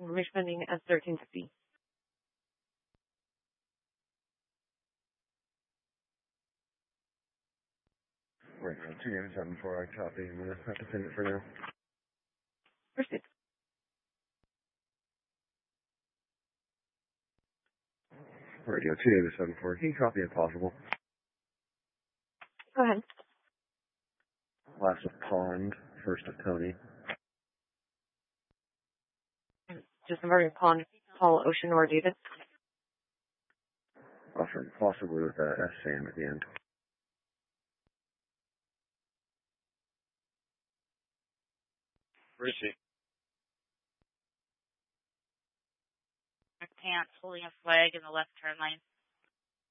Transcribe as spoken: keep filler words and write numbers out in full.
Information pending S thirteen fifty. Right now, two nine seven four, I copy. I'm going to have to send it for now. Proceed. Radio two nine seven four, can you copy if possible? Go ahead. Last of Pond, first of Tony. Just remember Pond, Paul, Ocean, or David. Awesome. Possibly with uh, S. Sam at the end. Receive. Pants holding a flag in the left turn lane.